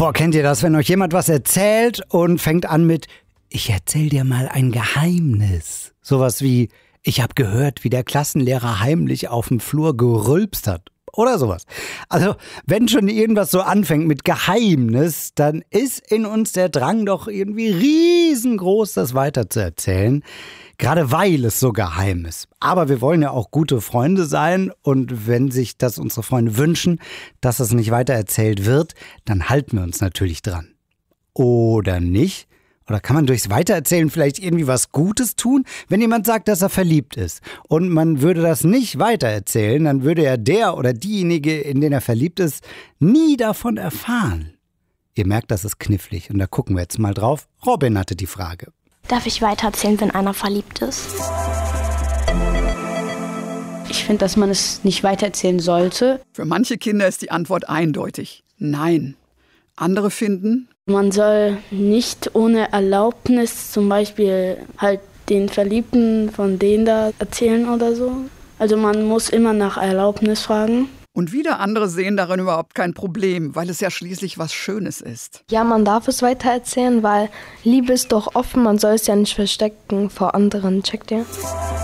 Boah, kennt ihr das, wenn euch jemand was erzählt und fängt an mit „Ich erzähl dir mal ein Geheimnis“? Sowas wie „Ich habe gehört, wie der Klassenlehrer heimlich auf dem Flur gerülpst hat“. Oder sowas. Also, wenn schon irgendwas so anfängt mit Geheimnis, dann ist in uns der Drang doch irgendwie riesengroß, das weiterzuerzählen. Gerade weil es so geheim ist. Aber wir wollen ja auch gute Freunde sein und wenn sich das unsere Freunde wünschen, dass es nicht weitererzählt wird, dann halten wir uns natürlich dran. Oder nicht? Oder kann man durchs Weitererzählen vielleicht irgendwie was Gutes tun? Wenn jemand sagt, dass er verliebt ist und man würde das nicht weitererzählen, dann würde ja der oder diejenige, in den er verliebt ist, nie davon erfahren. Ihr merkt, das ist knifflig und da gucken wir jetzt mal drauf. Robin hatte die Frage. Darf ich weitererzählen, wenn einer verliebt ist? Ich finde, dass man es nicht weitererzählen sollte. Für manche Kinder ist die Antwort eindeutig. Nein. Andere finden, man soll nicht ohne Erlaubnis zum Beispiel halt den Verliebten von denen da erzählen oder so. Also man muss immer nach Erlaubnis fragen. Und wieder andere sehen darin überhaupt kein Problem, weil es ja schließlich was Schönes ist. Ja, man darf es weitererzählen, weil Liebe ist doch offen, man soll es ja nicht verstecken vor anderen, checkt ihr?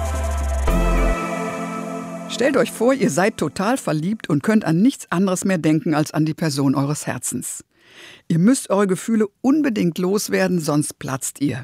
Stellt euch vor, ihr seid total verliebt und könnt an nichts anderes mehr denken als an die Person eures Herzens. Ihr müsst eure Gefühle unbedingt loswerden, sonst platzt ihr.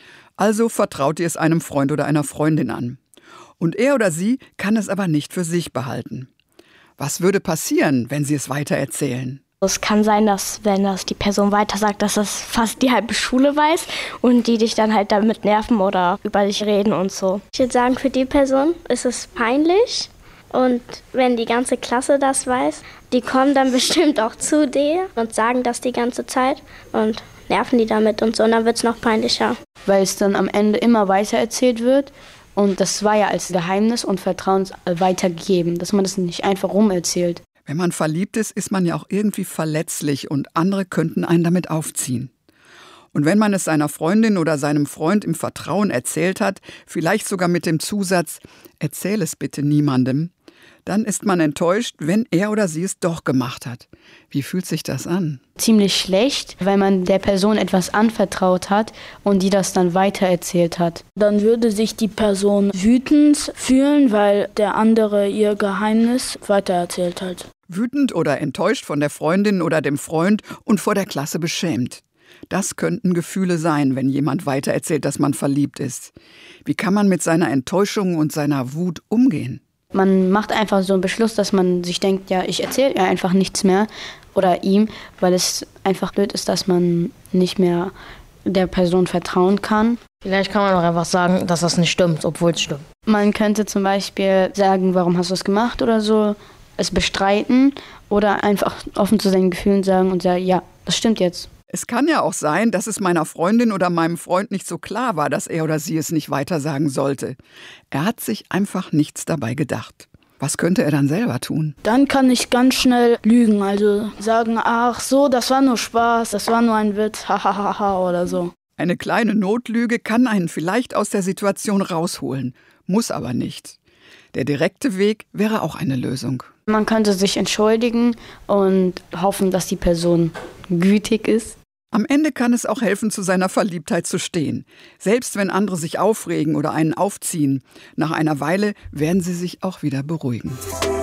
Also vertraut ihr es einem Freund oder einer Freundin an. Und er oder sie kann es aber nicht für sich behalten. Was würde passieren, wenn sie es weitererzählen? Es kann sein, dass, wenn das die Person weiter sagt, dass das fast die halbe Schule weiß und die dich dann halt damit nerven oder über dich reden und so. Ich würde sagen, für die Person ist es peinlich. Und wenn die ganze Klasse das weiß, die kommen dann bestimmt auch zu dir und sagen das die ganze Zeit und nerven die damit und so. Und dann wird es noch peinlicher. Weil es dann am Ende immer weitererzählt wird. Und das war ja als Geheimnis und Vertrauen weitergegeben, dass man das nicht einfach rumerzählt. Wenn man verliebt ist, ist man ja auch irgendwie verletzlich und andere könnten einen damit aufziehen. Und wenn man es seiner Freundin oder seinem Freund im Vertrauen erzählt hat, vielleicht sogar mit dem Zusatz, erzähl es bitte niemandem, dann ist man enttäuscht, wenn er oder sie es doch gemacht hat. Wie fühlt sich das an? Ziemlich schlecht, weil man der Person etwas anvertraut hat und die das dann weitererzählt hat. Dann würde sich die Person wütend fühlen, weil der andere ihr Geheimnis weitererzählt hat. Wütend oder enttäuscht von der Freundin oder dem Freund und vor der Klasse beschämt. Das könnten Gefühle sein, wenn jemand weitererzählt, dass man verliebt ist. Wie kann man mit seiner Enttäuschung und seiner Wut umgehen? Man macht einfach so einen Beschluss, dass man sich denkt, ja, ich erzähle ja einfach nichts mehr oder ihm, weil es einfach blöd ist, dass man nicht mehr der Person vertrauen kann. Vielleicht kann man auch einfach sagen, dass das nicht stimmt, obwohl es stimmt. Man könnte zum Beispiel sagen, warum hast du es gemacht oder so, es bestreiten oder einfach offen zu seinen Gefühlen sagen und sagen, ja, das stimmt jetzt. Es kann ja auch sein, dass es meiner Freundin oder meinem Freund nicht so klar war, dass er oder sie es nicht weitersagen sollte. Er hat sich einfach nichts dabei gedacht. Was könnte er dann selber tun? Dann kann ich ganz schnell lügen, also sagen, ach so, das war nur Spaß, das war nur ein Witz, hahaha oder so. Eine kleine Notlüge kann einen vielleicht aus der Situation rausholen, muss aber nicht. Der direkte Weg wäre auch eine Lösung. Man könnte sich entschuldigen und hoffen, dass die Person gütig ist. Am Ende kann es auch helfen, zu seiner Verliebtheit zu stehen. Selbst wenn andere sich aufregen oder einen aufziehen, nach einer Weile werden sie sich auch wieder beruhigen.